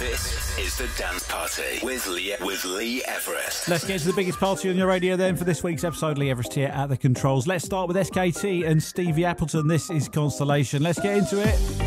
This is The Dance Party with Lee Everest. Let's get to the biggest party on your radio then for this week's episode. Lee Everest here at the controls. Let's start with SKT and Stevie Appleton. This is Constellation. Let's get into it.